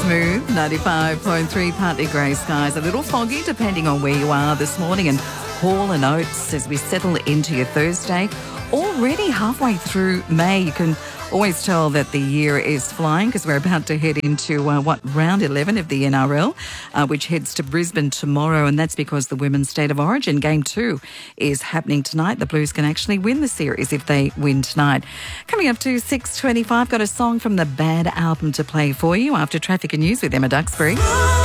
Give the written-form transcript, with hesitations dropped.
smooth. 95.3, partly grey skies. A little foggy depending on where you are this morning. And Hall and Oates as we settle into your Thursday. Already halfway through May. You can always tell that the year is flying because we're about to head into, round 11 of the NRL, which heads to Brisbane tomorrow. And that's because the Women's State of Origin Game 2 is happening tonight. The Blues can actually win the series if they win tonight. Coming up to 6:25, got a song from the Bad album to play for you after traffic and news with Emma Duxbury.